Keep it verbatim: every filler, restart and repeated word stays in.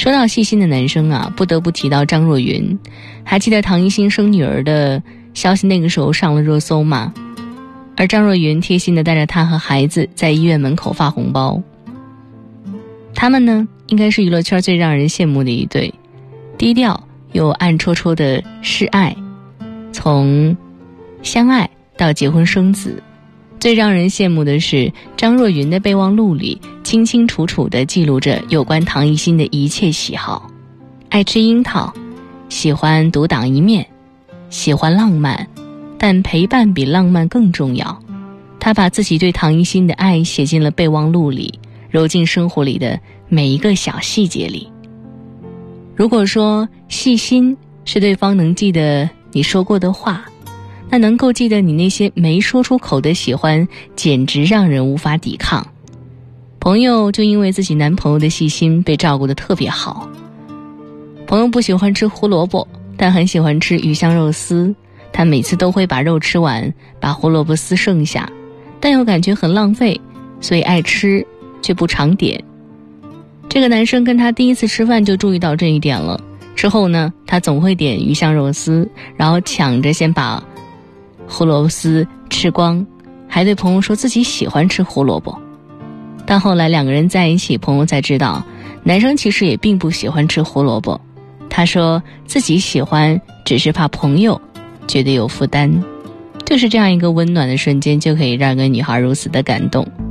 说到细心的男生啊，不得不提到张若昀。还记得唐艺昕生女儿的消息那个时候上了热搜吗？而张若昀贴心地带着她和孩子在医院门口发红包。他们呢，应该是娱乐圈最让人羡慕的一对，低调又暗戳戳的示爱，从相爱到结婚生子。最让人羡慕的是，张若昀的备忘录里清清楚楚地记录着有关唐艺昕的一切喜好：爱吃樱桃，喜欢独当一面，喜欢浪漫，但陪伴比浪漫更重要。他把自己对唐艺昕的爱写进了备忘录里，揉进生活里的每一个小细节里。如果说细心是对方能记得你说过的话，那能够记得你那些没说出口的喜欢，简直让人无法抵抗。朋友就因为自己男朋友的细心被照顾得特别好。朋友不喜欢吃胡萝卜，但很喜欢吃鱼香肉丝，他每次都会把肉吃完，把胡萝卜丝剩下，但又感觉很浪费，所以爱吃却不常点。这个男生跟他第一次吃饭就注意到这一点了，之后呢，他总会点鱼香肉丝，然后抢着先把胡萝卜丝吃光，还对朋友说自己喜欢吃胡萝卜。但后来两个人在一起，朋友才知道男生其实也并不喜欢吃胡萝卜，他说自己喜欢只是怕朋友觉得有负担。就是这样一个温暖的瞬间，就可以让一个女孩如此的感动。